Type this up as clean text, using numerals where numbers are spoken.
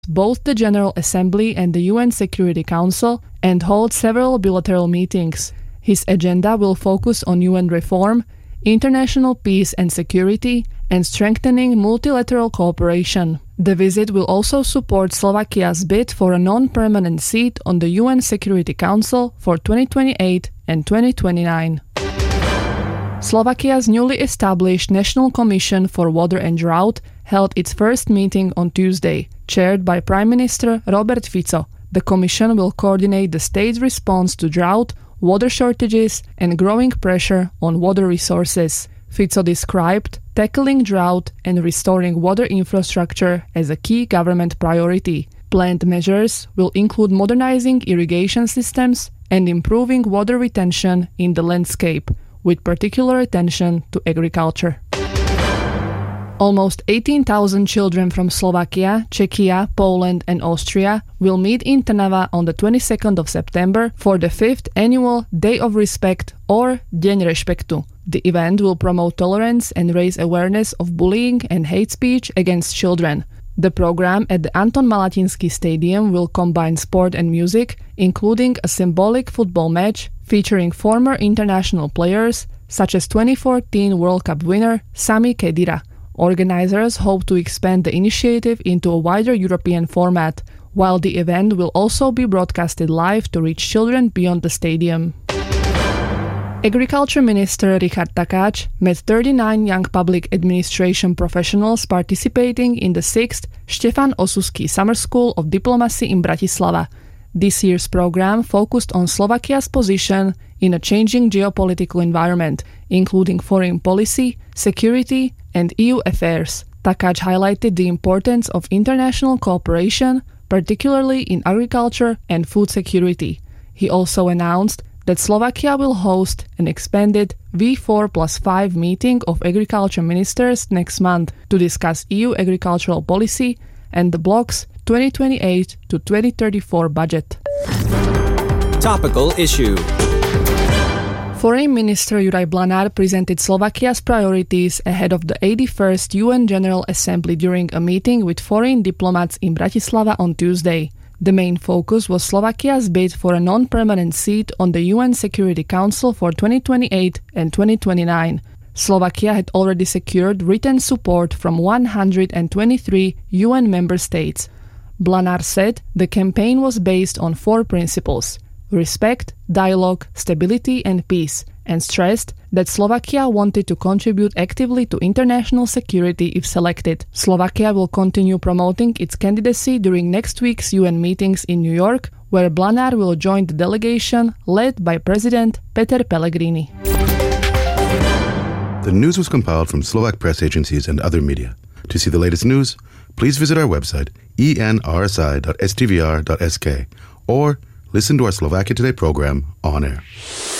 both the General Assembly and the UN Security Council and hold several bilateral meetings. His agenda will focus on UN reform, international peace and security, and strengthening multilateral cooperation. The visit will also support Slovakia's bid for a non-permanent seat on the UN Security Council for 2028 and 2029. Slovakia's newly established National Commission for Water and Drought held its first meeting on Tuesday, chaired by Prime Minister Robert Fico. The commission will coordinate the state's response to drought, water shortages, and growing pressure on water resources. Fico described tackling drought and restoring water infrastructure as a key government priority. Planned measures will include modernizing irrigation systems and improving water retention in the landscape, with particular attention to agriculture. Almost 18,000 children from Slovakia, Czechia, Poland and Austria will meet in Trnava on the 22nd of September for the 5th annual Day of Respect or Deň rešpektu. The event will promote tolerance and raise awareness of bullying and hate speech against children. The program at the Anton Malatinsky Stadium will combine sport and music, including a symbolic football match featuring former international players such as 2014 World Cup winner Sami Khedira. Organizers hope to expand the initiative into a wider European format, while the event will also be broadcasted live to reach children beyond the stadium. Agriculture Minister Richard Takács met 39 young public administration professionals participating in the 6th Štefan Osusky Summer School of Diplomacy in Bratislava. This year's program focused on Slovakia's position in a changing geopolitical environment, including foreign policy, security, and EU affairs. Takács highlighted the importance of international cooperation, particularly in agriculture and food security. He also announced that Slovakia will host an expanded V4+5 meeting of agriculture ministers next month to discuss EU agricultural policy and the bloc's 2028 to 2034 budget. Topical issue. Foreign Minister Juraj Blanár presented Slovakia's priorities ahead of the 81st UN General Assembly during a meeting with foreign diplomats in Bratislava on Tuesday. The main focus was Slovakia's bid for a non-permanent seat on the UN Security Council for 2028 and 2029. Slovakia had already secured written support from 123 UN member states. Blanár said the campaign was based on 4 principles: respect, dialogue, stability and peace, and stressed that Slovakia wanted to contribute actively to international security if selected. Slovakia will continue promoting its candidacy during next week's UN meetings in New York, where Blanár will join the delegation led by President Peter Pellegrini. The news was compiled from Slovak press agencies and other media. To see the latest news, please visit our website enrsi.stvr.sk or listen to our Slovakia Today program on air.